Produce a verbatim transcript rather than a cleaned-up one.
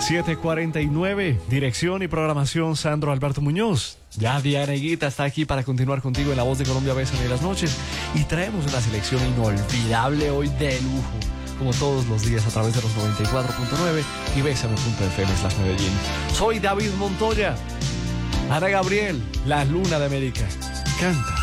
siete cuarenta y nueve, dirección y programación Sandro Alberto Muñoz. Ya Diana Higuita está aquí para continuar contigo en La Voz de Colombia, Bésame las noches. Y traemos una selección inolvidable hoy de lujo, como todos los días a través de los noventa y cuatro punto nueve y Bésame punto F M slash Medellín. Soy David Montoya. Ana Gabriel, La Luna de América. Canta.